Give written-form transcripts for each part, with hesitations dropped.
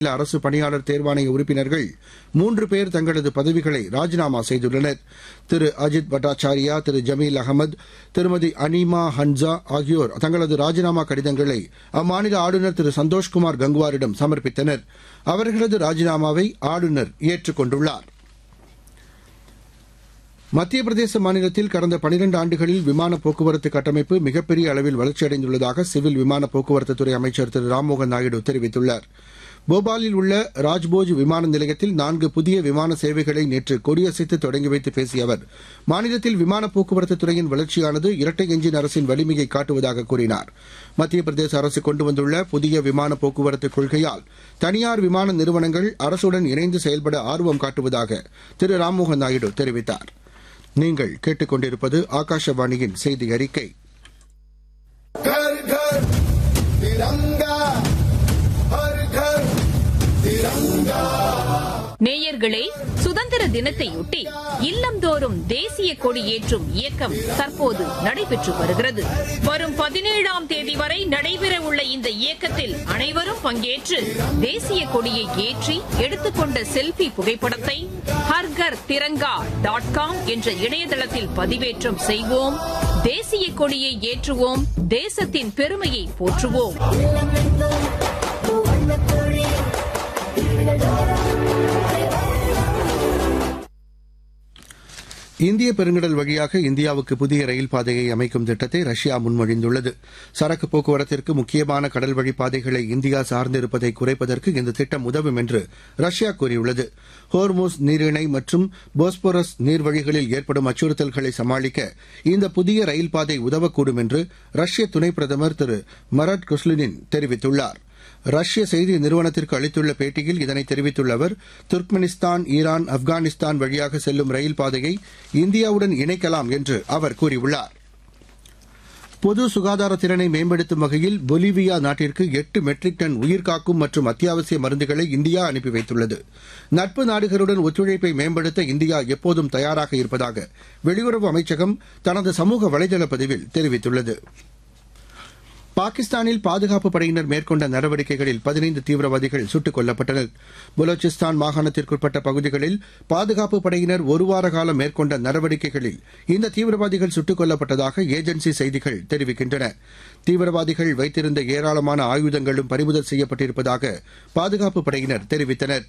அரசு பணியாளர் தேர்வாணைய உறுப்பினர்கள் 3 பேர் தங்களது பதவிகளை ராஜினாமா செய்துள்ளனர். திரு அஜித் பட்டாச்சாரியா, திரு ஜமீல் அகமது, திருமதி அனிமா ஹன்சா ஆகியோர் தங்களது ராஜினாமா கடிதங்களை அம்மாநில ஆளுநர் திரு சந்தோஷ்குமார் கங்குவாரிடம் சமர்ப்பித்தனர். அவர்களது ராஜினாமாவை ஆளுநர் ஏற்றுக் கொண்டுள்ளார். மத்திய பிரதேச மாநிலத்தில் கடந்த 12 ஆண்டுகளில் விமான போக்குவரத்து கட்டமைப்பு மிகப்பெரிய அளவில் வளர்ச்சியடைந்துள்ளதாக சிவில் விமான போக்குவரத்துத்துறை அமைச்சர் திரு ராம்மோகன் நாயுடு தெரிவித்துள்ளார். போபாலில் உள்ள ராஜ்போஜ் விமான நிலையத்தில் 4 புதிய விமான சேவைகளை நேற்று கொடியசைத்து தொடங்கி வைத்து பேசிய அவர், மாநிலத்தில் விமான போக்குவரத்து துறையின் வளர்ச்சியானது இரட்டை எஞ்சின் அரசின் வலிமையை காட்டுவதாக கூறினார். மத்திய பிரதேச அரசு கொண்டு வந்துள்ள புதிய விமான போக்குவரத்து கொள்கையால் தனியார் விமான நிறுவனங்கள் அரசுடன் இணைந்து செயல்பட ஆர்வம் காட்டுவதாக திரு ராம்மோகன் நாயுடு தெரிவித்தார். நீங்கள் கேட்டுக்கொண்டிருப்பது ஆகாஷவாணியின் செய்தி அறிக்கை. நேயர்களே, சுதந்திர தினத்தையொட்டி இல்லந்தோறும் தேசிய கொடி ஏற்றும் இயக்கம் தற்போது நடைபெற்று வருகிறது. வரும் 17ஆம் தேதி வரை நடைபெறவுள்ள இந்த இயக்கத்தில் அனைவரும் பங்கேற்று தேசிய கொடியை ஏற்றி எடுத்துக்கொண்ட செல்ஃபி புகைப்படத்தை harghar.tiranga.com என்ற இணையதளத்தில் பதிவேற்றம் செய்வோம். தேசிய கொடியை ஏற்றுவோம். தேசத்தின் பெருமையை போற்றுவோம். இந்திய பெருங்கடல் வழியாக இந்தியாவுக்கு புதிய ரயில் பாதையை அமைக்கும் திட்டத்தை ரஷ்யா முன்மொழிந்துள்ளது. சரக்கு போக்குவரத்திற்கு முக்கியமான கடல் வழி பாதைகளை இந்தியா சார்ந்திருப்பதை குறைப்பதற்கு இந்த திட்டம் உதவும் என்று ரஷ்யா கூறியுள்ளது. ஹோர்முஸ் நீரிணை மற்றும் போஸ்போரஸ் நீர்வழிகளில் ஏற்படும் அச்சுறுத்தல்களை சமாளிக்க இந்த புதிய ரயில் பாதை உதவக்கூடும் என்று ரஷ்ய துணை பிரதமர் திரு மரட் குஸ்லினின் தெரிவித்துள்ளார். ரஷ்ய செய்தி நிறுவனத்திற்கு அளித்துள்ள பேட்டியில் இதனை தெரிவித்துள்ள அவர், துர்க்மெனிஸ்தான், ஈரான், ஆப்கானிஸ்தான் வழியாக செல்லும் ரயில் பாதையை இந்தியாவுடன் இணைக்கலாம் என்று அவர் கூறியுள்ளார். பொது சுகாதார திறனை மேம்படுத்தும் வகையில் பொலிவியா நாட்டிற்கு 8 மெட்ரிக் டன் உயிர்காக்கும் மற்றும் அத்தியாவசிய மருந்துகளை இந்தியா அனுப்பி வைத்துள்ளது. நட்பு நாடுகளுடன் ஒத்துழைப்பை மேம்படுத்த இந்தியா எப்போதும் தயாராக இருப்பதாக வெளியுறவு அமைச்சகம் தனது சமூக வலைதள பதிவில் தெரிவித்துள்ளது. பாகிஸ்தானில் பாதுகாப்பு படையினர் மேற்கொண்ட நடவடிக்கைகளில் 15 தீவிரவாதிகள் சுட்டுக் கொல்லப்பட்டனர். பலோச்சிஸ்தான் மாகாணத்திற்குட்பட்ட பகுதிகளில் பாதுகாப்பு படையினர் ஒரு வார காலம் மேற்கொண்ட நடவடிக்கைகளில் இந்த தீவிரவாதிகள் சுட்டுக் கொல்லப்பட்டதாக ஏஜென்சி செய்திகள் தெரிவிக்கின்றன. தீவிரவாதிகள் வைத்திருந்த ஏராளமான ஆயுதங்களும் பறிமுதல் செய்யப்பட்டிருப்பதாக பாதுகாப்பு படையினர் தெரிவித்தனர்.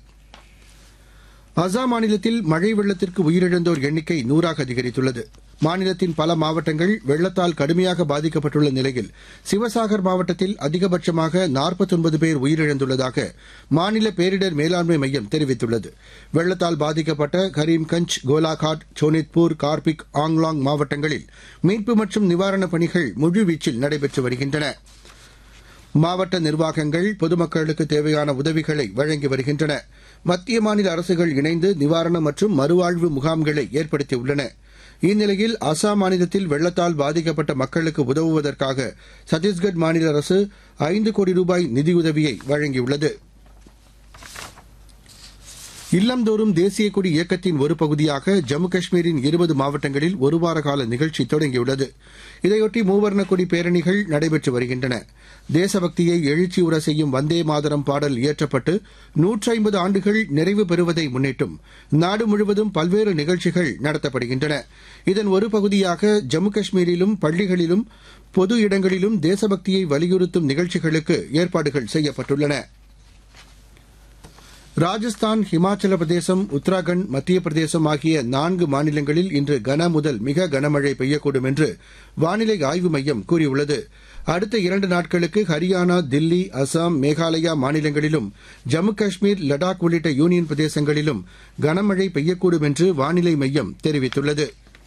அசாம் மாநிலத்தில் மழை வெள்ளத்திற்கு உயிரிழந்தோர் எண்ணிக்கை 100ஆக அதிகரித்துள்ளது. மாநிலத்தின் பல மாவட்டங்கள் வெள்ளத்தால் கடுமையாக பாதிக்கப்பட்டுள்ள நிலையில் சிவசாகர் மாவட்டத்தில் அதிகபட்சமாக 49 பேர் உயிரிழந்துள்ளதாக மாநில பேரிடர் மேலாண்மை மையம் தெரிவித்துள்ளது. வெள்ளத்தால் பாதிக்கப்பட்ட கரீம்கஞ்ச், கோலாகாட், சோனித்பூர், கார்பிக், ஆங்லாங் மாவட்டங்களில் மீட்பு மற்றும் நிவாரணப் பணிகள் முழுவீச்சில் நடைபெற்று வருகின்றன. மாவட்ட நிர்வாகங்கள் பொதுமக்களுக்கு தேவையான உதவிகளை வழங்கி வருகின்றன. மத்திய மாநில அரசுகள் இணைந்து நிவாரண மற்றும் மறுவாழ்வு முகாம்களை ஏற்படுத்தியுள்ளன. இந்நிலையில் அசாம் மாநிலத்தில் வெள்ளத்தால் பாதிக்கப்பட்ட மக்களுக்கு உதவுவதற்காக சத்தீஸ்கர் மாநில அரசு 5 கோடி ரூபாய் நிதியுதவியை வழங்கியுள்ளது. இல்லந்தோறும் தேசிய கொடி இயக்கத்தின் ஒரு பகுதியாக ஜம்மு காஷ்மீரின் 20 மாவட்டங்களில் ஒருவார கால நிகழ்ச்சி தொடங்கியுள்ளது. இதையொட்டி மூவர்ண கொடி பேரணிகள் நடைபெற்று வருகின்றன. தேசபக்தியை எழுச்சியுற செய்யும் வந்தே மாதரம் பாடல் இயற்றப்பட்டு 150 ஆண்டுகள் நிறைவு பெறுவதை முன்னிட்டும் நாடு முழுவதும் பல்வேறு நிகழ்ச்சிகள் நடத்தப்படுகின்றன. இதன் ஒரு பகுதியாக ஜம்மு காஷ்மீரிலும் பள்ளிகளிலும் பொது இடங்களிலும் தேசபக்தியை வலியுறுத்தும் நிகழ்ச்சிகளுக்கு ஏற்பாடுகள் செய்யப்பட்டுள்ளன. ராஜஸ்தான், ஹிமாச்சல பிரதேசம், உத்தராகண்ட், மத்திய பிரதேசம் ஆகிய 4 மாநிலங்களில் இன்று கன முதல் மிக கனமழை பெய்யக்கூடும் என்று வானிலை ஆய்வு மையம் கூறியுள்ளது. அடுத்த 2 நாட்களுக்கு ஹரியானா, தில்லி, அசாம், மேகாலயா மாநிலங்களிலும் ஜம்மு காஷ்மீர், லடாக் உள்ளிட்ட யூனியன் பிரதேசங்களிலும் கனமழை பெய்யக்கூடும் என்று வானிலை மையம் தெரிவித்துள்ளது.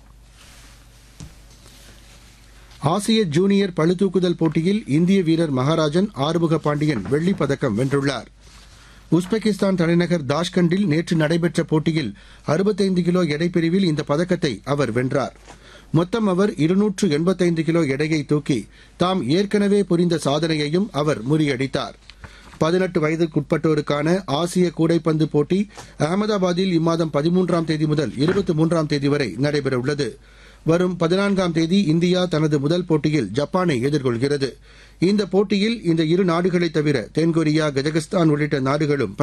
ஆசிய ஜூனியர் பளுதூக்குதல் போட்டியில் இந்திய வீரர் மகாராஜன் ஆறுமுக பாண்டியன் வெள்ளிப் பதக்கம் வென்றுள்ளார். உஸ்பெகிஸ்தான் தலைநகர் தாஷ்கண்டில் நேற்று நடைபெற்ற போட்டியில் 65 கிலோ எடைப்பிரிவில் இந்த பதக்கத்தை அவர் வென்றார். மொத்தம் அவர் 285 கிலோ எடையை தூக்கி தாம் ஏற்கனவே புரிந்த சாதனையையும் அவர் முறியடித்தார். 18 வயதுக்குட்பட்டோருக்கான ஆசிய கூடைப்பந்து போட்டி அகமதாபாத்தில் இம்மாதம் 13ஆம் தேதி முதல் 23ஆம் தேதி வரை நடைபெறவுள்ளது. வரும் 14ஆம் தேதி இந்தியா தனது முதல் போட்டியில் ஜப்பானை எதிர்கொள்கிறது. இந்த போட்டியில் இந்த இரு நாடுகளைத் தவிர தென்கொரியா, கஜகஸ்தான் உள்ளிட்ட நாடுகளும்